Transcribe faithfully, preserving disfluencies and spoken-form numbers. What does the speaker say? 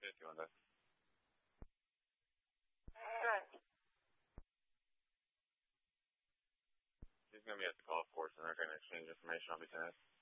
fifty on that. Good. He's going to be at the golf course and they're going to exchange information on between us.